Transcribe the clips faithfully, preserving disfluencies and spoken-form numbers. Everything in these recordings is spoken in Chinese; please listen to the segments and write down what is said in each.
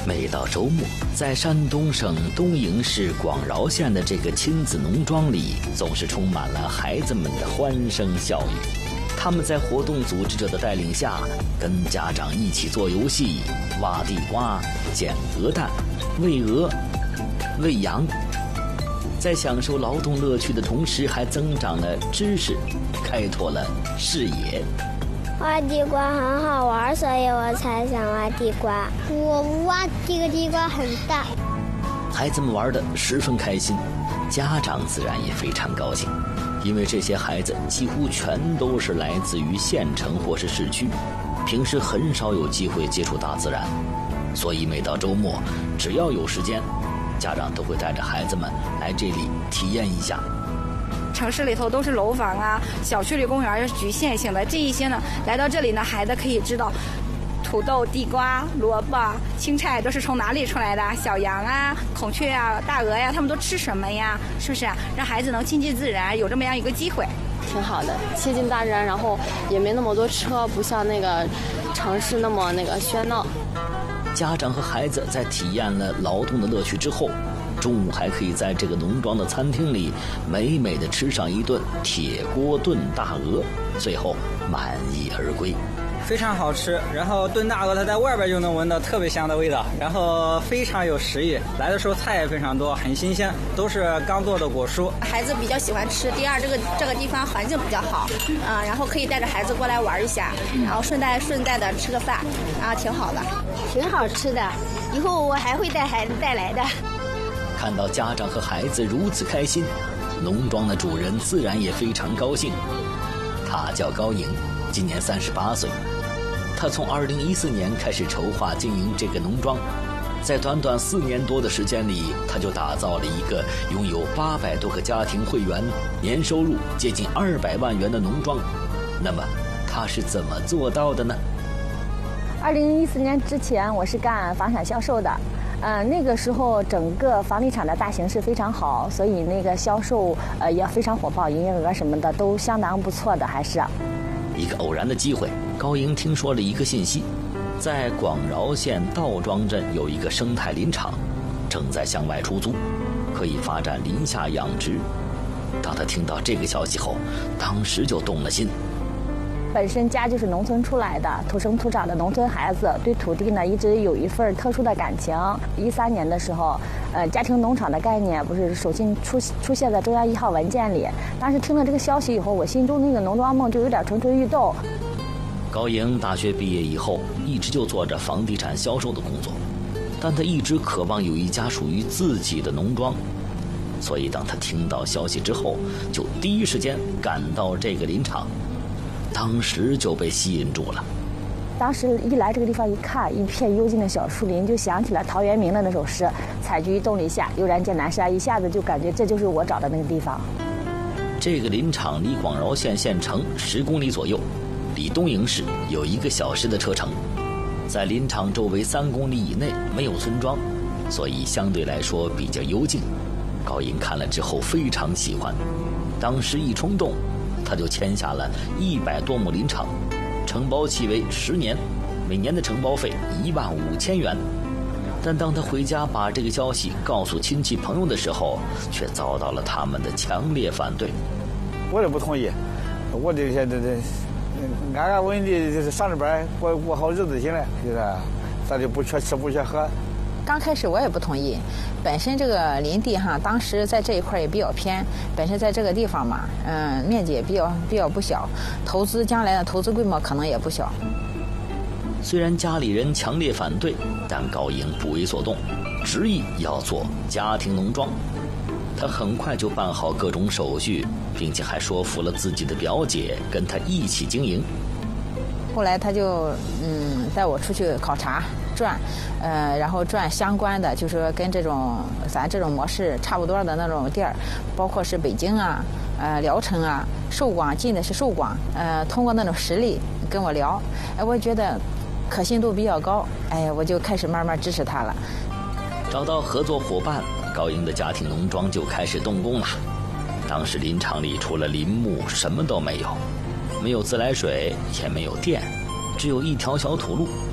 每到周末，在山东省东营市广饶县的这个亲子农庄里，总是充满了孩子们的欢声笑语。他们在活动组织者的带领下，跟家长一起做游戏，挖地瓜、捡鹅蛋、喂鹅、喂羊。在享受劳动乐趣的同时，还增长了知识，开拓了视野。 挖地瓜很好玩，所以我才想挖地瓜。我挖这个地瓜很大。 孩子们玩得十分开心，家长自然也非常高兴，因为这些孩子几乎全都是来自于县城或是市区，平时很少有机会接触大自然，所以每到周末，只要有时间，家长都会带着孩子们来这里体验一下。 城市里头都是楼房啊，小区里公园是局限性的，这一些呢，来到这里呢，孩子可以知道土豆、地瓜、萝卜、青菜都是从哪里出来的，小羊啊、孔雀啊、大鹅呀，他们都吃什么呀？是不是啊？让孩子能亲近自然，有这么样一个机会， 挺好的，亲近大自然，然后也没那么多车，不像那个城市那么那个喧闹。 家长和孩子在体验了劳动的乐趣之后，中午还可以在这个农庄的餐厅里美美的吃上一顿铁锅炖大鹅，最后满意而归。 非常好吃，然后炖大鹅它在外边就能闻到特别香的味道，然后非常有食欲。来的时候菜也非常多，很新鲜，都是刚做的果蔬。 孩子比较喜欢吃。第二，这个这个地方环境比较好，啊、呃，然后可以带着孩子过来玩一下，然后顺带顺带的吃个饭，啊，挺好的， 挺好吃的。以后我还会带孩子带来的。 看到家长和孩子如此开心，农庄的主人自然也非常高兴。他叫高莹，今年三十八岁。他从二零一四年开始筹划经营这个农庄，在短短四年多的时间里，他就打造了一个拥有八百多个家庭会员、年收入接近二百万元的农庄。那么，他是怎么做到的呢？ 二零一四年之前，我是干房产销售的。呃，那个时候整个房地产的大形势非常好，所以那个销售呃也非常火爆，营业额什么的都相当不错的，还是。 一个偶然的机会，高莹听说了一个信息，在广饶县道庄镇有一个生态林场，正在向外出租，可以发展林下养殖。当他听到这个消息后，当时就动了心。 本身家就是农村出来的，土生土长的农村孩子，对土地呢一直有一份特殊的感情。一三年的时候，呃，家庭农场的概念不是首先出出现在中央一号文件里。当时听了这个消息以后，我心中那个农庄梦就有点蠢蠢欲动。 高莹大学毕业以后，一直就做着房地产销售的工作，但他一直渴望有一家属于自己的农庄。所以当他听到消息之后，就第一时间赶到这个林场。当时就被吸引住了。 当时一来这个地方一看，一片幽静的小树林，就想起了陶渊明的那首诗“采菊于东篱下，悠然见南山”，一下子就感觉这就是我找的那个地方。 这个林场离广饶县县城十公里左右，离东营市有一个小时的车程。在林场周围三公里以内没有村庄，所以相对来说比较幽静。高莹看了之后非常喜欢，当时一冲动，他就签下了一百多亩林场，承包期为十年，每年的承包费一万五千元。但当他回家把这个消息告诉亲戚朋友的时候，却遭到了他们的强烈反对。 我也不同意，我这些这这安安稳稳的，就是上着班过过好日子行了，就是咱就不缺吃不缺喝。 刚开始我也不同意，本身这个林地哈，当时在这一块也比较偏，本身在这个地方嘛，嗯，面积也比较比较不小，投资将来的投资规模可能也不小。 虽然家里人强烈反对，但高莹不为所动，执意要做家庭农庄。他很快就办好各种手续，并且还说服了自己的表姐跟他一起经营。 后来他就嗯带我出去考察转，呃，然后转相关的，就是说跟这种咱这种模式差不多的那种地儿，包括是北京啊、呃聊城啊、寿广，近的是寿广，呃，通过那种实例跟我聊，哎，我觉得可信度比较高，哎，我就开始慢慢支持他了。 找到合作伙伴，高莹的家庭农庄就开始动工了。当时林场里除了林木什么都没有，没有自来水，也没有电，只有一条小土路，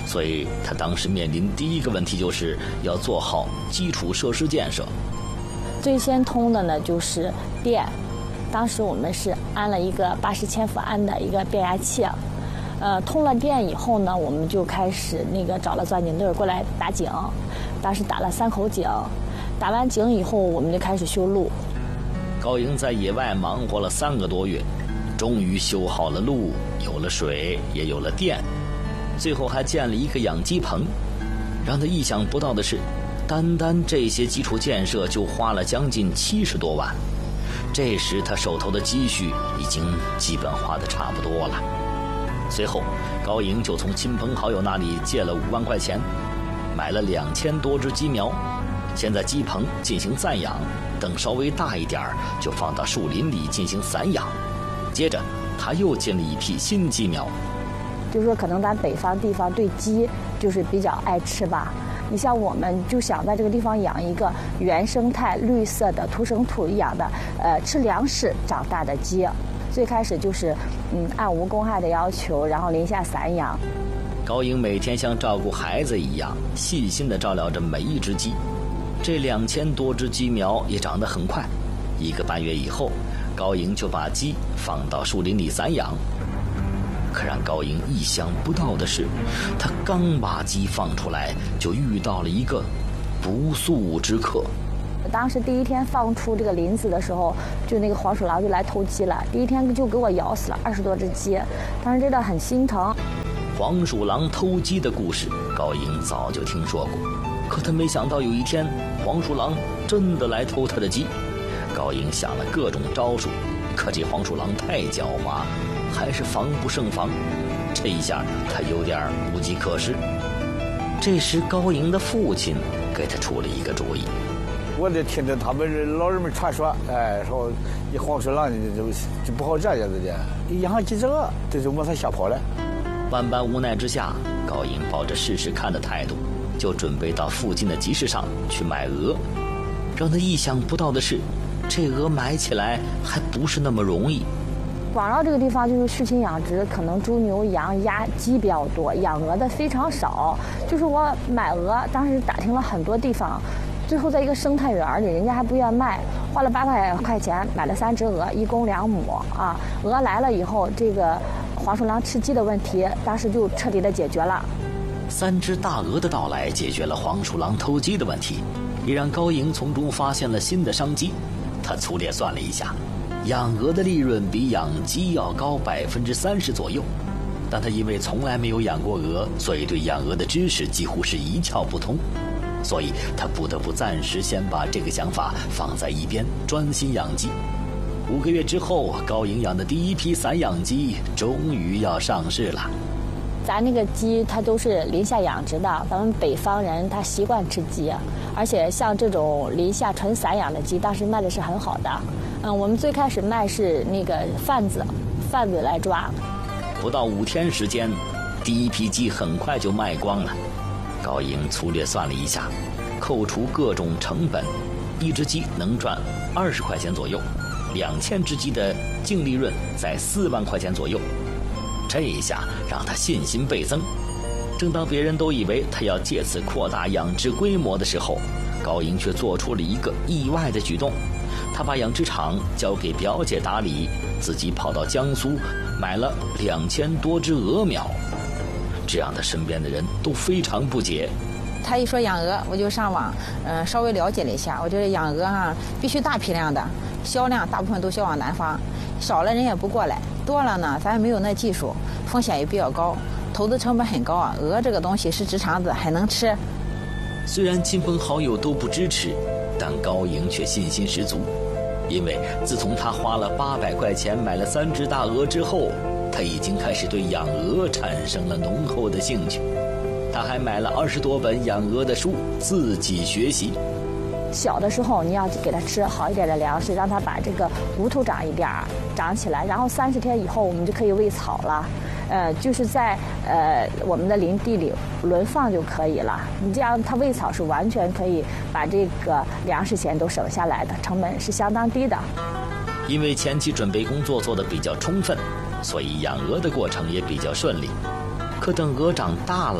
所以他当时面临第一个问题就是要做好基础设施建设。 最先通的呢就是电，当时我们是安了一个八十千伏安的一个变压器，呃，通了电以后呢，我们就开始那个找了钻井队过来打井，当时打了三口井，打完井以后我们就开始修路。 高营在野外忙活了三个多月，终于修好了路，有了水，也有了电，最后还建了一个养鸡棚。让他意想不到的是，单单这些基础建设就花了将近七十多万。这时他手头的积蓄已经基本花得差不多了。随后高营就从亲朋好友那里借了五万块钱，买了两千多只鸡苗，先在鸡棚进行暂养，等稍微大一点就放到树林里进行散养。接着他又进了一批新鸡苗。 就是说可能咱北方地方对鸡就是比较爱吃吧，你像我们就想在这个地方养一个原生态绿色的土生土养的呃吃粮食长大的鸡。最开始就是嗯按无公害的要求，然后林下散养。 高营每天像照顾孩子一样细心地照料着每一只鸡。这两千多只鸡苗也长得很快，一个半月以后，高营就把鸡放到树林里散养。可让高营意想不到的是，他刚把鸡放出来，就遇到了一个不速之客。 当时第一天放出这个林子的时候，就那个黄鼠狼就来偷鸡了，第一天就给我咬死了二十多只鸡，当时真的很心疼。 黄鼠狼偷鸡的故事，高营早就听说过，可他没想到有一天黄鼠狼真的来偷他的鸡。高营想了各种招数，可这黄鼠狼太狡猾，还是防不胜防。这一下他有点无计可施。这时高营的父亲给他出了一个主意。 我得听着他们老人们传说，哎，说一黄鼠狼就就不好这样子的，养几只鹅，这就把他吓跑了。 万般无奈之下，高营抱着试试看的态度，就准备到附近的集市上去买鹅。让他意想不到的是，这鹅买起来还不是那么容易。 广饶这个地方就是畜禽养殖，可能猪牛羊鸭鸡比较多，养鹅的非常少。就是我买鹅，当时打听了很多地方，最后在一个生态园里，人家还不愿卖，花了八百块钱买了三只鹅，一公两母啊。鹅来了以后，这个黄鼠狼吃鸡的问题，当时就彻底的解决了。 三只大鹅的到来解决了黄鼠狼偷鸡的问题，也让高营从中发现了新的商机。他粗略算了一下，养鹅的利润比养鸡要高百分之三十左右。但他因为从来没有养过鹅，所以对养鹅的知识几乎是一窍不通。所以他不得不暂时先把这个想法放在一边，专心养鸡。五个月之后，高营养的第一批散养鸡终于要上市了。 咱那个鸡它都是林下养殖的，咱们北方人他习惯吃鸡，而且像这种林下纯散养的鸡，当时卖的是很好的。嗯，我们最开始卖是那个贩子，贩子来抓。 不到五天时间，第一批鸡很快就卖光了。高营粗略算了一下，扣除各种成本，一只鸡能赚二十块钱左右，两千只鸡的净利润在四万块钱左右。这一下让他信心倍增。正当别人都以为他要借此扩大养殖规模的时候，高营却做出了一个意外的举动。他把养殖场交给表姐打理，自己跑到江苏买了两千多只鹅苗。这样的身边的人都非常不解。 他一说养鹅，我就上网，嗯、呃，稍微了解了一下。我觉得养鹅啊，必须大批量的，销量大部分都销往南方，少了人也不过来，多了呢，咱也没有那技术，风险也比较高，投资成本很高啊。鹅这个东西是直肠子，还能吃。 虽然亲朋好友都不支持，但高营却信心十足，因为自从他花了八百块钱买了三只大鹅之后，他已经开始对养鹅产生了浓厚的兴趣。他还买了二十多本养鹅的书，自己学习。 小的时候你要给它吃好一点的粮食，让它把这个骨头长一点长起来，然后三十天以后我们就可以喂草了。呃，就是在呃我们的林地里轮放就可以了。你这样它喂草是完全可以把这个粮食钱都省下来的，成本是相当低的。 因为前期准备工作做得比较充分，所以养鹅的过程也比较顺利。可等鹅长大了，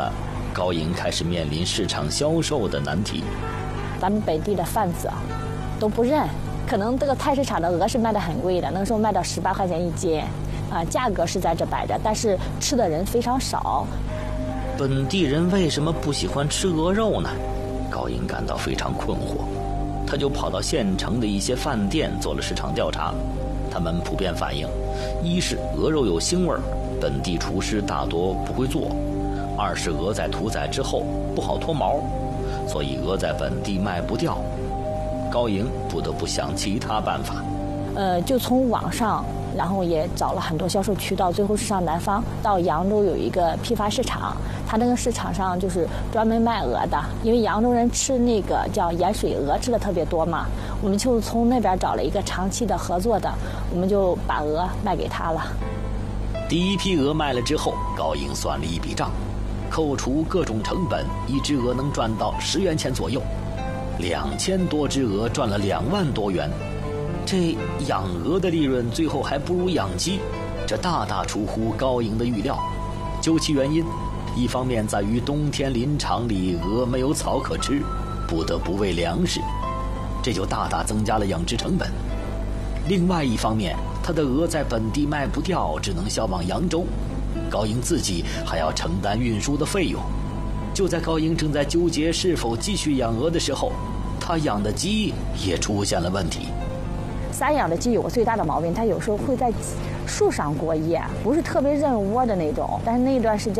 高莹开始面临市场销售的难题。 咱们本地的贩子啊都不认，可能这个菜市场的鹅是卖得很贵的，那时候卖到十八块钱一斤，啊，价格是在这摆着，但是吃的人非常少。 本地人为什么不喜欢吃鹅肉呢？高莹感到非常困惑，他就跑到县城的一些饭店做了市场调查，他们普遍反映，一是鹅肉有腥味儿，本地厨师大多不会做；二是鹅在屠宰之后不好脱毛，所以鹅在本地卖不掉。高莹不得不想其他办法， 呃，就从网上，然后也找了很多销售渠道，最后是上南方，到扬州有一个批发市场，他那个市场上就是专门卖鹅的，因为扬州人吃那个叫盐水鹅吃的特别多嘛，我们就从那边找了一个长期的合作的，我们就把鹅卖给他了。 第一批鹅卖了之后，高莹算了一笔账，扣除各种成本，一只鹅能赚到十元钱左右，两千多只鹅赚了两万多元。这养鹅的利润最后还不如养鸡，这大大出乎高莹的预料。究其原因，一方面在于冬天林场里鹅没有草可吃，不得不喂粮食，这就大大增加了养殖成本。另外一方面，他的鹅在本地卖不掉，只能销往扬州，高莹自己还要承担运输的费用。就在高莹正在纠结是否继续养鹅的时候，他养的鸡也出现了问题。 散养的鸡有个最大的毛病，它有时候会在树上过夜，不是特别认窝的那种，但是那段时间